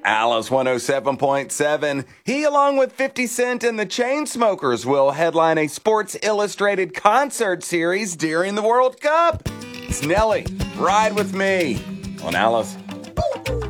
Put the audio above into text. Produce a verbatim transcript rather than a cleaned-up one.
Alice one oh seven point seven. He, along with fifty Cent and the Chainsmokers, will headline a Sports Illustrated concert series during the World Cup. It's Nelly. Ride with me on Alice